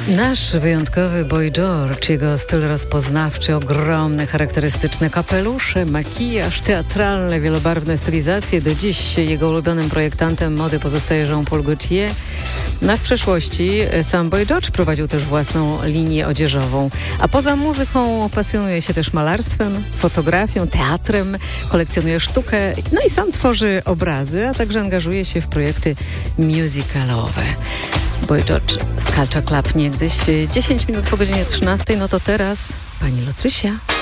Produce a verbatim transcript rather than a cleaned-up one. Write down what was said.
Nasz wyjątkowy Boy George, jego styl rozpoznawczy, ogromne, charakterystyczne kapelusze, makijaż, teatralne, wielobarwne stylizacje. Do dziś jego ulubionym projektantem mody pozostaje Jean-Paul Gaultier. No, w przeszłości sam Boy George prowadził też własną linię odzieżową. A poza muzyką pasjonuje się też malarstwem, fotografią, teatrem, kolekcjonuje sztukę, no i sam tworzy obrazy, a także angażuje się w projekty musicalowe. Boy George z Culture Club niegdyś dziesięć minut po godzinie trzynastej, no to teraz pani Lotrysia.